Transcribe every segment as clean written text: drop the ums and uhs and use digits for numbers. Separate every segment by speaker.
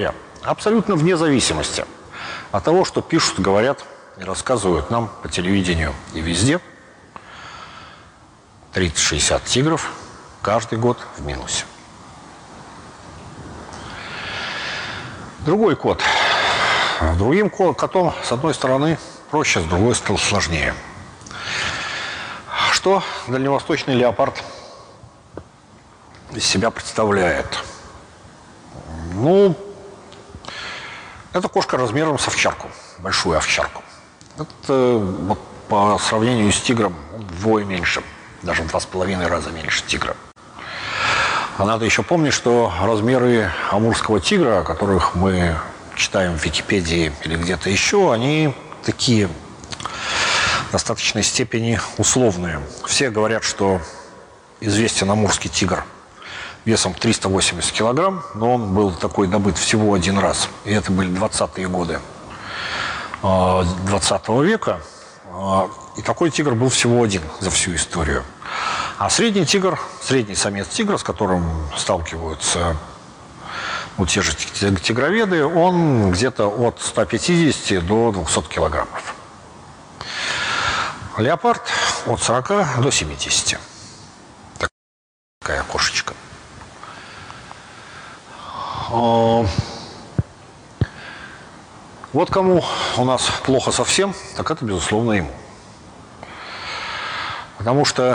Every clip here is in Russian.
Speaker 1: Абсолютно вне зависимости от того, что пишут, говорят и рассказывают нам по телевидению и везде. 30-60 тигров каждый год в минусе. Другой кот. Другим котом, с одной стороны, проще, с другой стороны, сложнее. Что дальневосточный леопард из себя представляет? Ну, это кошка размером с овчарку, большую овчарку. Это вот, по сравнению с тигром вдвое меньше, даже в 2,5 раза меньше тигра. А надо еще помнить, что размеры амурского тигра, о которых мы читаем в Википедии или где-то еще, они такие в достаточной степени условные. Все говорят, что известен амурский тигр весом 380 килограмм, но он был такой добыт всего один раз. И это были 20-е годы 20 века. И такой тигр был всего один за всю историю. А средний тигр, средний самец тигра, с которым сталкиваются вот те же тигроведы, он где-то от 150 до 200 килограммов. Леопард от 40 до 70. Такая кошечка. Вот кому у нас плохо совсем, так это, безусловно, ему. Потому что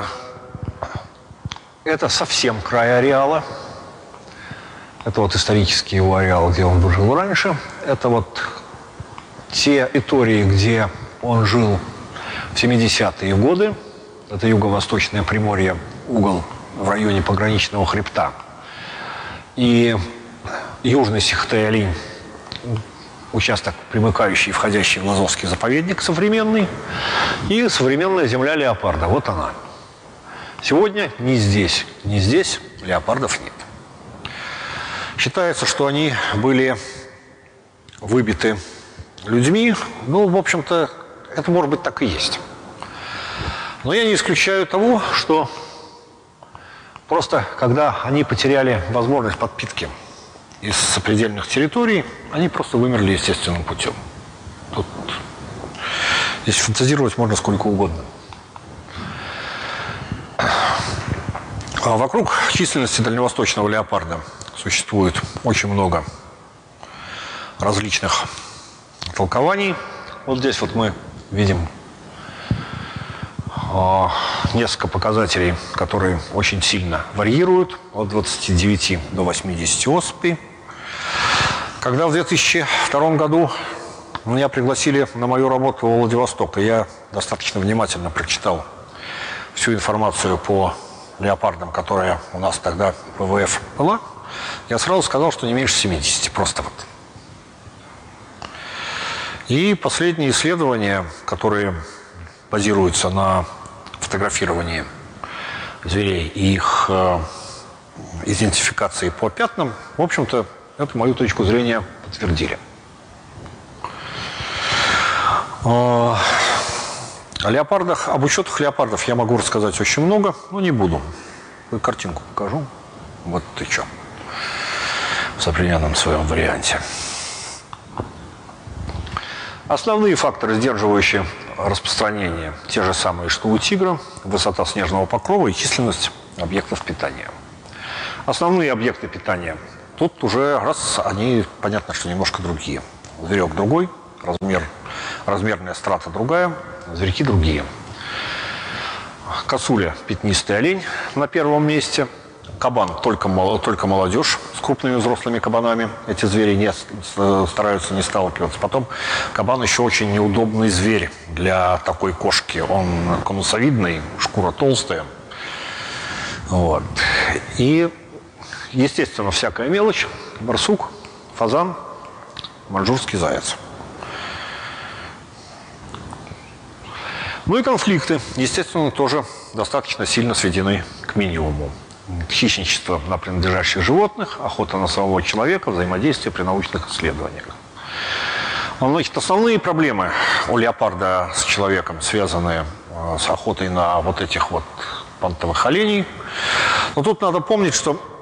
Speaker 1: это совсем край ареала. Это вот исторический его ареал, где он жил раньше. Это вот те территории, где он жил в 70-е годы. Это юго-восточное Приморье, угол в районе пограничного хребта. И южный Сихотэ-Алинь, участок, примыкающий и входящий в Лазовский заповедник современный, и современная земля леопарда. Вот она. Сегодня ни здесь, ни здесь леопардов нет. Считается, что они были выбиты людьми. Ну, в общем-то, это, может быть, так и есть. Но я не исключаю того, что просто, когда они потеряли возможность подпитки из сопредельных территорий, они просто вымерли естественным путем. Тут здесь фантазировать можно сколько угодно. А вокруг численности дальневосточного леопарда существует очень много различных толкований. Вот здесь вот мы видим несколько показателей, которые очень сильно варьируют, от 29 до 80 особей. Когда в 2002 году меня пригласили на мою работу в Владивосток, и я достаточно внимательно прочитал всю информацию по леопардам, которая у нас тогда в ВВФ была, я сразу сказал, что не меньше 70, просто вот. И последние исследования, которые базируются на фотографировании зверей и их идентификации по пятнам, в общем-то, эту мою точку зрения подтвердили. О леопардах, об учетах леопардов я могу рассказать очень много, но не буду. Картинку покажу. Вот ты что. В современном своем варианте. Основные факторы, сдерживающие распространение, те же самые, что у тигра: высота снежного покрова и численность объектов питания. Основные объекты питания. Тут уже раз они, понятно, что немножко другие. Зверек другой, размерная страта другая, зверьки другие. Косуля, пятнистый олень на первом месте. Кабан только молодежь с крупными взрослыми кабанами. Эти звери стараются не сталкиваться. Потом кабан еще очень неудобный зверь для такой кошки. Он конусовидный, шкура толстая. Вот. И, естественно, всякая мелочь. Барсук, фазан, маньчжурский заяц. Ну и конфликты, естественно, тоже достаточно сильно сведены к минимуму. Хищничество на принадлежащих животных, охота на самого человека, взаимодействие при научных исследованиях. Значит, основные проблемы у леопарда с человеком, связанные с охотой на вот этих вот понтовых оленей. Но тут надо помнить, что